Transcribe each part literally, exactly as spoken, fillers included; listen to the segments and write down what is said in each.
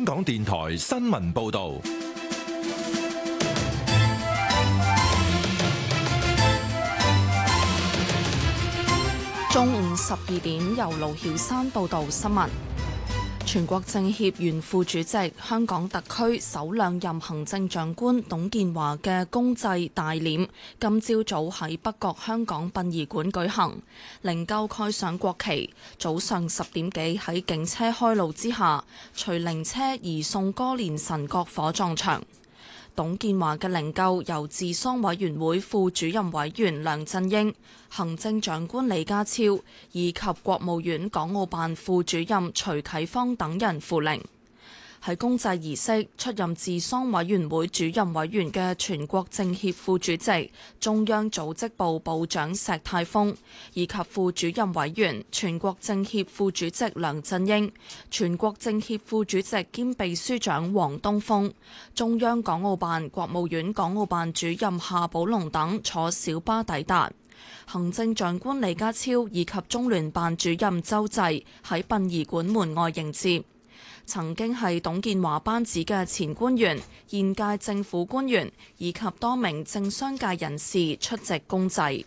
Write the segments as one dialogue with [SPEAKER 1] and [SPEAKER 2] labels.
[SPEAKER 1] 港電台新聞報道。
[SPEAKER 2] 中午十二點，由盧曉山報道新聞。全國政協原副主席、香港特區首兩任行政長官董建華嘅公祭大殮，今朝早喺北角香港殯儀館舉行，靈柩蓋上國旗。早上十點幾喺警車開路之下，隨靈車移送歌連臣角火葬場。董建華嘅靈柩由治喪委員會副主任委員梁振英、行政長官李家超以及國務院港澳辦副主任徐啟芳等人扶靈。喺公祭儀式，出任治喪委員會主任委員嘅全國政協副主席、中央組織部部長石泰峰，以及副主任委員、全國政協副主席梁振英、全國政協副主席兼秘書長黃東峰、中央港澳辦、國務院港澳辦主任夏寶龍等坐小巴抵達。行政長官李家超以及中聯辦主任周濟喺殯儀館門外迎接。曾經係董建華班子嘅前官員、現屆政府官員以及多名政商界人士出席公祭。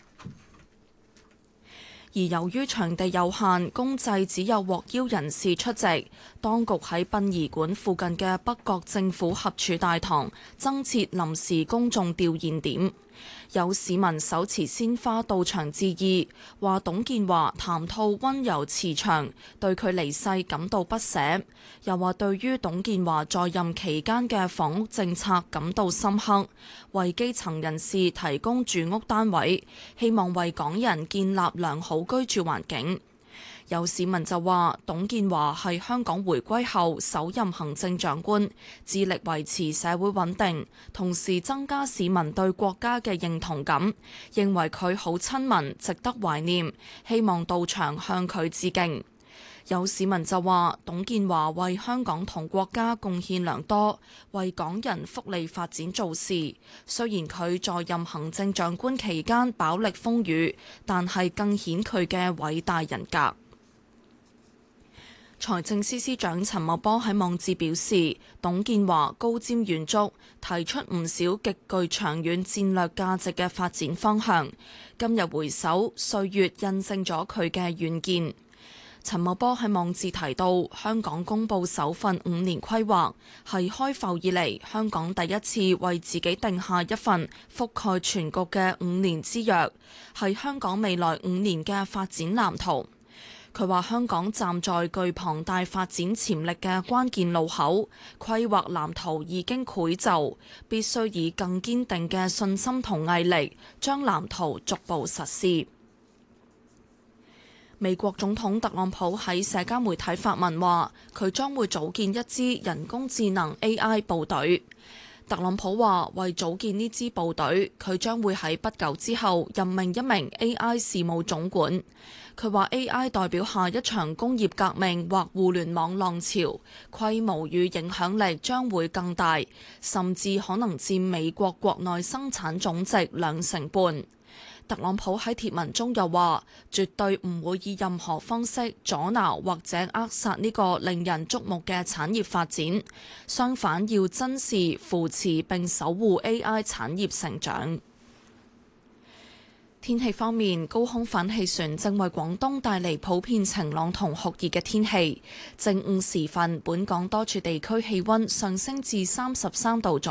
[SPEAKER 2] 而由於場地有限，公祭只有獲邀人士出席。當局喺殯儀館附近嘅北角政府合署大堂增設臨時公眾弔唁點。有市民手持鮮花到場致意，話董建華談吐溫柔慈祥，對佢離世感到不捨。又話對於董建華在任期間嘅房屋政策感到深刻，為基層人士提供住屋單位，希望為港人建立良好居住環境。有市民就話，董建華係香港回歸後首任行政長官，致力維持社會穩定，同時增加市民對國家嘅認同感，認為佢好親民，值得懷念，希望到場向佢致敬。有市民就話，董建華為香港同國家貢獻良多，為港人福利發展做事。雖然佢在任行政長官期間飽歷風雨，但係更顯佢嘅偉大人格。財政司司長陳茂波喺網誌表示，董建華高瞻遠矚，提出唔少極具長遠戰略價值嘅發展方向。今日回首，歲月印證咗佢嘅遠見。陳茂波喺網誌提到，香港公布首份五年規劃，係開埠以嚟香港第一次為自己定下一份覆蓋全局嘅五年之約，係香港未來五年嘅發展藍圖。佢話香港站在具龐大發展潛力嘅關鍵路口，規劃藍圖已經繪就，必須以更堅定嘅信心同毅力，將藍圖逐步實施。美國總統特朗普喺社交媒體發文話，佢將會組建一支人工智能 A I 部隊。特朗普話，為組建呢支部隊，佢將會喺不久之後任命一名 A I 事務總管。佢話 A I 代表下一場工業革命或互聯網浪潮，規模與影響力將會更大，甚至可能佔美國國內生產總值兩成半。特朗普喺貼文中又話，絕對唔會以任何方式阻撓或者扼殺呢個令人矚目嘅產業發展，相反要珍視、扶持並守護 A I 產業成長。天氣方面，高空反氣旋正為廣東帶嚟普遍晴朗同酷熱嘅天氣。正午時分，本港多處地區氣溫上升至三十三度左右。